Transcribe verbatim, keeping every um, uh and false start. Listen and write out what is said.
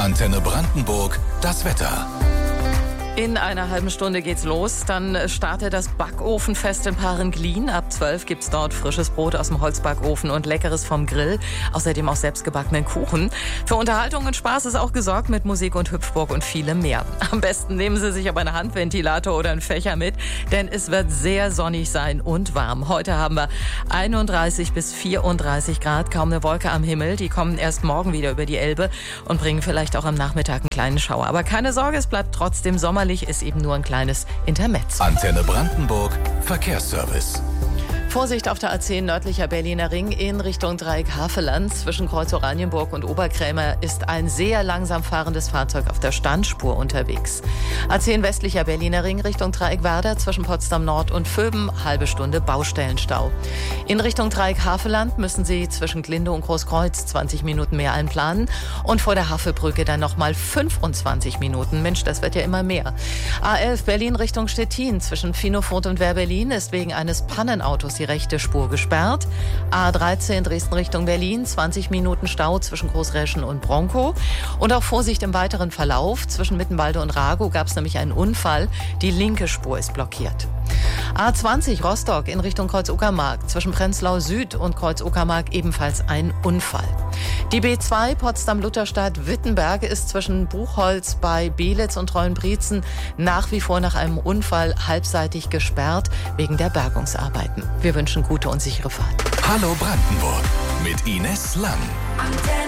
Antenne Brandenburg, das Wetter. In einer halben Stunde geht's los. Dann startet das Backofenfest in Parenglin. Ab zwölf gibt's dort frisches Brot aus dem Holzbackofen und Leckeres vom Grill. Außerdem auch selbstgebackenen Kuchen. Für Unterhaltung und Spaß ist auch gesorgt mit Musik und Hüpfburg und vielem mehr. Am besten nehmen Sie sich aber einen Handventilator oder einen Fächer mit, denn es wird sehr sonnig sein und warm. Heute haben wir einunddreißig bis vierunddreißig Grad, kaum eine Wolke am Himmel. Die kommen erst morgen wieder über die Elbe und bringen vielleicht auch am Nachmittag einen kleinen Schauer. Aber keine Sorge, es bleibt trotzdem sommerlich. Ist eben nur ein kleines Intermezzo. Antenne Brandenburg, Verkehrsservice. Vorsicht auf der A zehn nördlicher Berliner Ring in Richtung Dreieck Havelland. Zwischen Kreuz Oranienburg und Oberkrämer ist ein sehr langsam fahrendes Fahrzeug auf der Standspur unterwegs. A zehn westlicher Berliner Ring Richtung Dreieck Werder zwischen Potsdam Nord und Vöben, halbe Stunde Baustellenstau. In Richtung Dreieck Havelland müssen Sie zwischen Glinde und Großkreuz zwanzig Minuten mehr einplanen und vor der Havelbrücke dann nochmal fünfundzwanzig Minuten. Mensch, das wird ja immer mehr. A elf Berlin Richtung Stettin zwischen Finofurt und Wehr-Berlin ist wegen eines Pannenautos die rechte Spur gesperrt. A dreizehn Dresden Richtung Berlin, zwanzig Minuten Stau zwischen Großräschen und Bronkow. Und auch Vorsicht im weiteren Verlauf. Zwischen Mittenwalde und Ragow gab es nämlich einen Unfall. Die linke Spur ist blockiert. A zwanzig Rostock in Richtung Kreuz-Uckermark. Zwischen Prenzlau Süd und Kreuz-Uckermark ebenfalls ein Unfall. Die B zwei Potsdam-Lutherstadt-Wittenberg ist zwischen Buchholz bei Belitz und Treuenbrietzen nach wie vor nach einem Unfall halbseitig gesperrt wegen der Bergungsarbeiten. Wir wünschen gute und sichere Fahrt. Hallo Brandenburg mit Ines Lang. Antenne